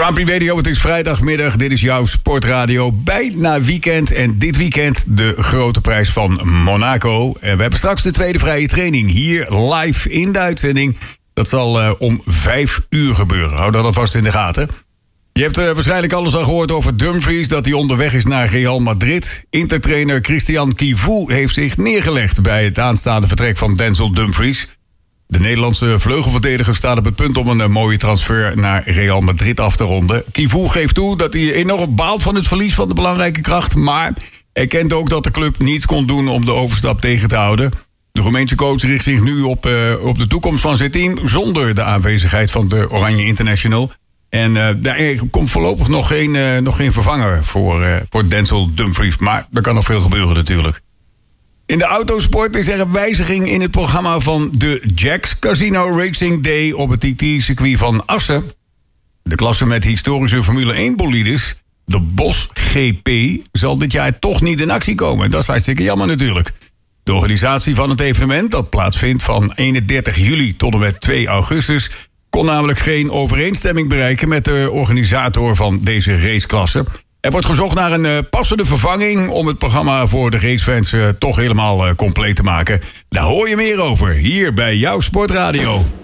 Grand Prix Radio, het is vrijdagmiddag. Dit is jouw sportradio. Bijna weekend. En dit weekend de grote prijs van Monaco. En we hebben straks de tweede vrije training hier live in de uitzending. Dat zal om 5 uur gebeuren. Hou dat alvast in de gaten. Je hebt waarschijnlijk alles al gehoord over Dumfries, dat hij onderweg is naar Real Madrid. Intertrainer Christian Chivu heeft zich neergelegd bij het aanstaande vertrek van Denzel Dumfries. De Nederlandse vleugelverdediger staat op het punt om een mooie transfer naar Real Madrid af te ronden. Chivu geeft toe dat hij enorm baalt van het verlies van de belangrijke kracht, maar erkent ook dat de club niets kon doen om de overstap tegen te houden. De Roemeense coach richt zich nu op de toekomst van zijn team zonder de aanwezigheid van de Oranje International. En er komt voorlopig nog geen vervanger voor Denzel Dumfries. Maar er kan nog veel gebeuren natuurlijk. In de autosport is er een wijziging in het programma van de Jacks Casino Racing Day op het TT-circuit van Assen. De klasse met historische Formule 1 bolides, de Bosch GP, zal dit jaar toch niet in actie komen. Dat is hartstikke jammer natuurlijk. De organisatie van het evenement, dat plaatsvindt van 31 juli tot en met 2 augustus... kon namelijk geen overeenstemming bereiken met de organisator van deze raceklasse. Er wordt gezocht naar een passende vervanging om het programma voor de racefans toch helemaal compleet te maken. Daar hoor je meer over, hier bij jouw Sportradio.